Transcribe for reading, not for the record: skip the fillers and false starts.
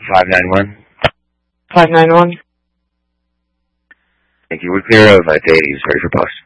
591. 591. Thank you. We're clear of Dades. Ready for post.